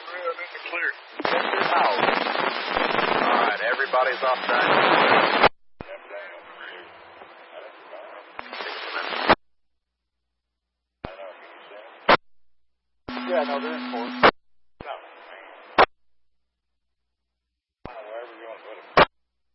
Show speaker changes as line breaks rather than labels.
Clear.
Out. All right, everybody's off time. Yeah, no, they're in 4.